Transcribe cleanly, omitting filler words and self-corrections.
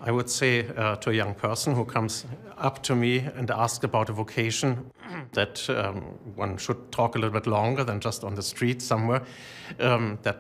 I would say to a young person who comes up to me and asks about a vocation that one should talk a little bit longer than just on the street somewhere, that